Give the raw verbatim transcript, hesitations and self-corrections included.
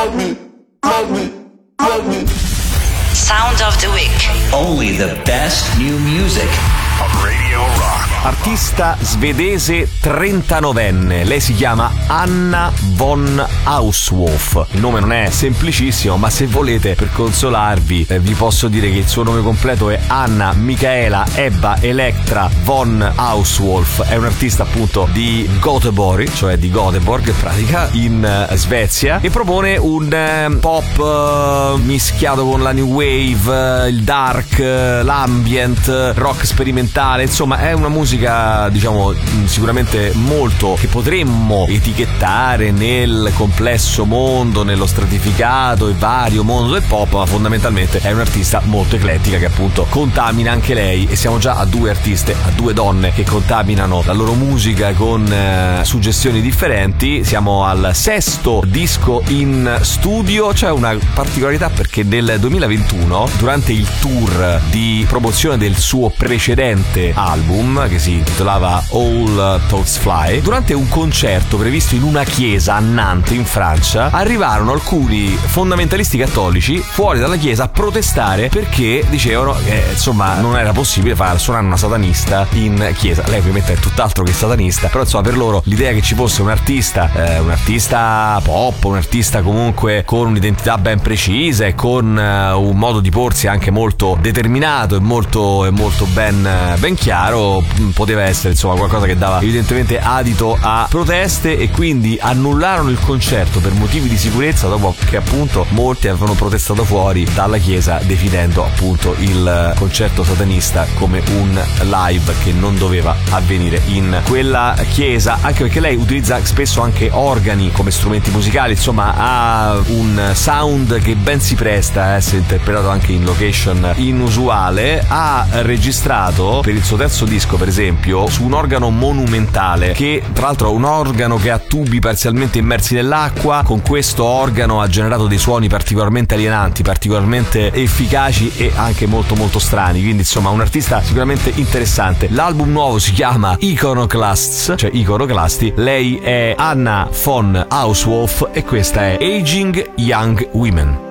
Sound of the Week. Only the best new music on Radio Rock. Artista svedese trentanovenne, lei si chiama Anna von Auswolf. Il nome non è semplicissimo, ma se volete, per consolarvi, eh, vi posso dire che il suo nome completo è Anna Michaela Ebba Elektra von Auswolf. È un artista appunto di Göteborg, cioè di Göteborg in pratica, in uh, Svezia, e propone un uh, pop uh, mischiato con la new wave, uh, il dark, uh, l'ambient, uh, rock sperimentale. Insomma, è una musica, diciamo, sicuramente molto che potremmo etichettare nel complesso mondo, nello stratificato e vario mondo del pop, ma fondamentalmente è un'artista molto eclettica che appunto contamina anche lei, e siamo già a due artiste, a due donne che contaminano la loro musica con eh, suggestioni differenti. Siamo al sesto disco in studio. C'è una particolarità perché nel duemilaventuno, durante il tour di promozione del suo precedente album, che si intitolava All Thoughts Fly, durante un concerto previsto in una chiesa a Nantes in Francia, arrivarono alcuni fondamentalisti cattolici fuori dalla chiesa a protestare perché dicevano che insomma non era possibile far suonare una satanista in chiesa. Lei ovviamente è tutt'altro che satanista, però insomma per loro l'idea che ci fosse un artista eh, un artista pop, un artista comunque con un'identità ben precisa e con eh, un modo di porsi anche molto determinato e molto, e molto ben, ben chiaro, poteva essere insomma qualcosa che dava evidentemente adito a proteste, e quindi annullarono il concerto per motivi di sicurezza, dopo che appunto molti avevano protestato fuori dalla chiesa definendo appunto il concerto satanista come un live che non doveva avvenire in quella chiesa, anche perché lei utilizza spesso anche organi come strumenti musicali. Insomma, ha un sound che ben si presta a essere interpretato anche in location inusuale. Ha registrato per il suo terzo disco, per esempio, su un organo monumentale, che tra l'altro è un organo che ha tubi parzialmente immersi nell'acqua. Con questo organo ha generato dei suoni particolarmente alienanti, particolarmente efficaci e anche molto molto strani, quindi insomma un artista sicuramente interessante. L'album nuovo si chiama Iconoclasts, cioè Iconoclasti. Lei è Anna von Auswolf e questa è Aging Young Women.